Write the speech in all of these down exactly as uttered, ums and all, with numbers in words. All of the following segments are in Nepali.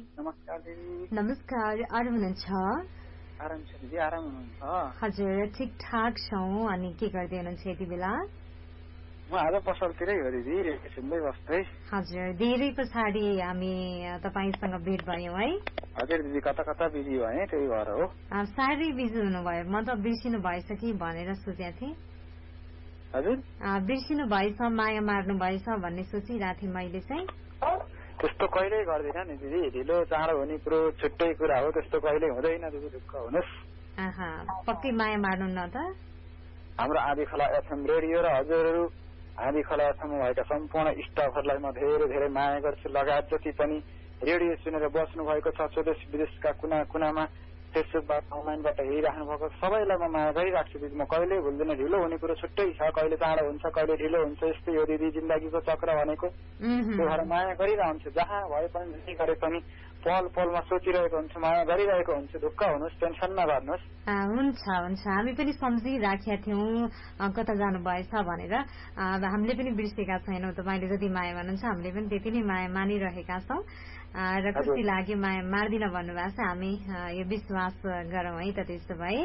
नमस्कार दिदी। नमस्कार, आराम हुनुहुन्छ? आराम छ दिदी, आराम हुनुहुन्छ? हजुर ठिकठाक छौँ। अनि के गर्दै हुनुहुन्छ यति बेला? म आज पसलतिरै हो दिदी, रेडियो सुन्दै बस्दै। हजुर, धेरै पछाडि हामी तपाईसँग भेट भयौँ है? हजुर दिदी, कता कता बिजी भएँ, त्यही भएर हो। साह्रै बिजी हुनुभयो, म त बिर्सिनु भएछ कि भनेर सोचेको थिएँ। हजुर बिर्सिनु भएछ, माया मार्नु भएछ भन्ने सोचिरहेको थिएँ मैले चाहिँ। त्यस्तो कहिल्यै गर्दिनँ नि दिदी, ढिलो चाँडो हुने कुरो छुट्टै कुरा हो, त्यस्तो कहिल्यै हुँदैन दिदी, ढुक्क हुनुहोस्। आहा, पक्कै माया मार्नु न त। हाम्रो आँधी खोला एफएम रेडियो र हजुरहरू आँधी खोला एफएममा भएका सम्पूर्ण स्टाफहरूलाई म धेरै धेरै माया गर्छु। लगायत जति पनि रेडियो सुनेर बस्नु भएको छ स्वदेश विदेशका कुना कुनामा फेसबुकबाट अनलाइनबाट हेरिराख्नु भएको सबैलाई म माया गरिराख्छु दिदी। म कहिल्यै भुल्दिनँ। ढिलो हुने कुरो छुट्टै छ, कहिले चाँडो हुन्छ, कहिले ढिलो हुन्छ, यस्तै हो दिदी जिन्दगीको चक्र भनेको। त्यो भएर माया गरिरहन्छु, जहाँ भए पनि जे गरे पनि पल पलमा सोचिरहेको हुन्छु, माया गरिरहेको हुन्छु। ढुक्क हुनुहोस्, टेन्सन नगर्नुहोस्। हुन्छ हुन्छ, हामी पनि सम्झिराखेका थियौँ कता जानुभएछ भनेर। हामीले पनि बिर्सेका छैनौँ, तपाईँले जति माया गर्नुहुन्छ हामीले पनि त्यति नै माया मानिरहेका छौँ र खुसी लाग्यो माया मार्दिन भन्नुभएको छ। हामी यो विश्वास गरौँ है त त्यसो भए।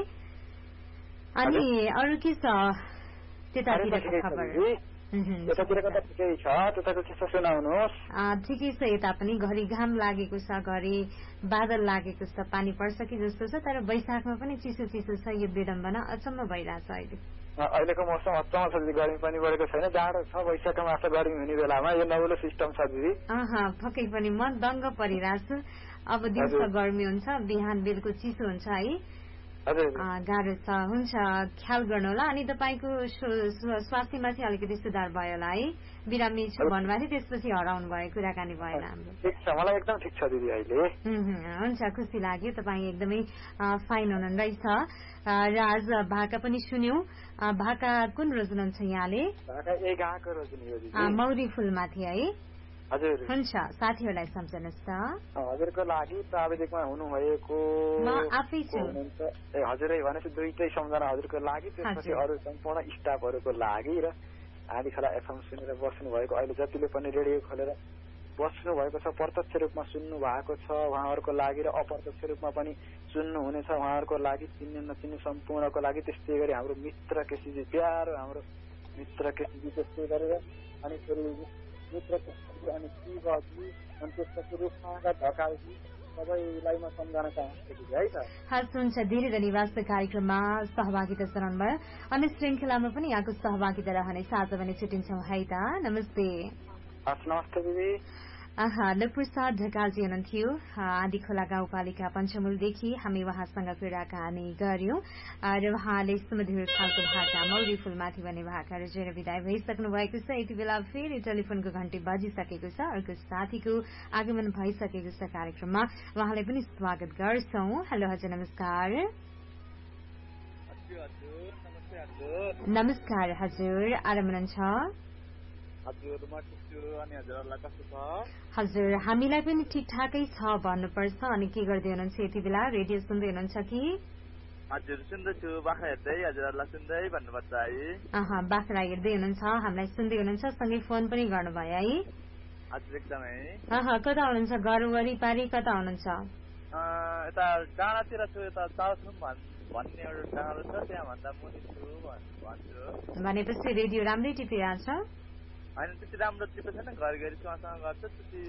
अनि अरू के छ त्यतातिरको खबर? यतातिरको त ठिकै छ, त्यताको के छ सुनाउनुहोस्। ठिकै छ, यता पनि घरि घाम लागेको छ, घरि बादल लागेको छ, पानी पर्छ कि जस्तो छ। तर वैशाखमा पनि चिसो चिसो छ, यो विडम्बना अचम्म भइरहेछ अहिले। अहिलेको मौसम अचम्म छ दिदी, गर्मी पनि बढेको छैन, जाडो छ। वैशाखमा मात्र गर्मी हुने बेलामा यो नौलो सिस्टम छ दिदी। पक्कै पनि म दङ्ग परिरहेछु। अब दिउँसो गर्मी हुन्छ, बिहान बेलुको चिसो हुन्छ है, गाह्रो छ। हुन्छ, ख्याल गर्नु होला। अनि तपाईँको स्वास्थ्यमा चाहिँ अलिकति सुधार भयो होला है? बिरामी छु भन्नुभएको थियो, त्यसपछि हराउनु भयो, कुराकानी भएन हाम्रो। ठिक छ, मलाई एकदम ठिक छ दिदी अहिले। हुन्छ, खुसी लाग्यो, तपाईँ एकदमै फाइन हुनुहुँदैछ। र आज भाका पनि सुन्यौं। भाका कुन रोज्नुहुन्छ यहाँले? मौरी फुलमाथि है? हजुर। हुन्छ, साथीहरूलाई सम्झनुहोस् त। हजुरको लागि प्राविधिकमा हुनुभएको म आफै छु। ए हजुरै भनेपछि दुईटै सम्झना हजुरको लागि, त्यसपछि अरू सम्पूर्ण स्टाफहरूको लागि र आँधी खोला एफएम सुनेर बस्नु भएको, अहिले जतिले पनि रेडियो खोलेर बस्नु भएको छ, प्रत्यक्ष रूपमा सुन्नु भएको छ उहाँहरूको लागि र अप्रत्यक्ष रूपमा पनि सुन्नु हुनेछ उहाँहरूको लागि, चिन्ने नचिन्ने सम्पूर्णको लागि। त्यस्तै गरी हाम्रो मित्र केसीजी, प्यारो हाम्रो मित्र केसीजी, त्यस्तै गरेर अनि फेरि मित्र केसी अनि शिवजी अनि त्यसपछि रूपमाका ढकालजी सबैलाई म सम्झना चाहन्छु है त। हस्, हुन्छ, धेरै धन्यवाद कार्यक्रममा सहभागिता जनाउनुभयो। अनि श्रृङ्खलामा पनि यहाँको सहभागिता रहनेछ। आज भने छुट्टिन्छौँ है त, नमस्ते। हस्, नमस्ते दिदी। नवप्रसाद ढकालजी हुनुहुन्थ्यो, आँधी खोला गाउँपालिका पञ्चमुलदेखि। हामी उहाँसँग कुराकानी गर्यौं र उहाँले सुमधुर खालको भाका मौरी फुलमाथि भन्ने भाका रचेर विदाय भइसक्नु भएको छ। यति बेला फेरि टेलिफोनको घण्टी बजिसकेको छ, अर्को साथीको आगमन भइसकेको छ कार्यक्रममा। उहाँलाई पनि स्वागत गर्छौं। हेलो, हजुर, नमस्कार। नमस्कार हजुर, आराम हुनुहुन्छ? हजुर, हामीलाई पनि ठिकठाकै छ भन्नुपर्छ। अनि के गर्दै हुनुहुन्छ यति बेला? रेडियो सुन्दै हुनुहुन्छ कि? हजुर, सुन्दैछु, बाख्रा हेर्दै हजुरहरूलाई सुन्दै भन्नुपर्छ है। बाख्रा हेर्दै हुनुहुन्छ, हामीलाई सुन्दै हुनुहुन्छ, सँगै फोन पनि गर्नुभयो है? हजुर, एकदमै। कता हुनुहुन्छ? घर वरिपरि कता हुनुहुन्छ? यता डाँडातिर छु, यता चाउथुम भन्ने एउटा डाँडो छ, त्यहाँ भन्दा मुनि छु भन्छु। भनेपछि रेडियो राम्रै टिपिरहेछ? होइन, त्यति राम्रो टिपेको छैन, घरि घरि सुवासँग गर्छ।